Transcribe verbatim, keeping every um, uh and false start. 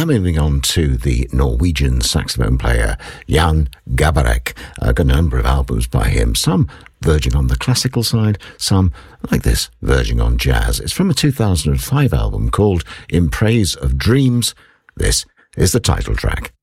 Now moving on to the Norwegian saxophone player Jan Garbarek. I've got a number of albums by him, some verging on the classical side, some, like this, verging on jazz. It's from a two thousand five album called In Praise of Dreams. This is the title track.